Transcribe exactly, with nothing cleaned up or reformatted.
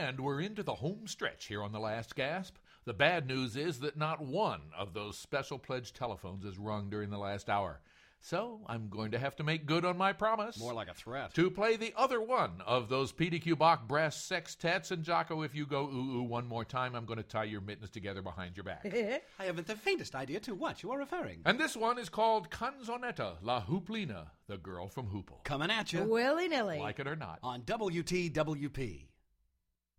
And we're into the home stretch here on The Last Gasp. The bad news is that not one of those special pledge telephones is rung during the last hour. So I'm going to have to make good on my promise. More like a threat. To play the other one of those P D Q Bach brass sextets. And Jocko, if you go ooh ooh one more time, I'm going to tie your mittens together behind your back. I haven't the faintest idea to what you are referring. And this one is called Canzonetta La Hooplina, the girl from Hoople. Coming at you. Willy-nilly. Like it or not. On W T W P.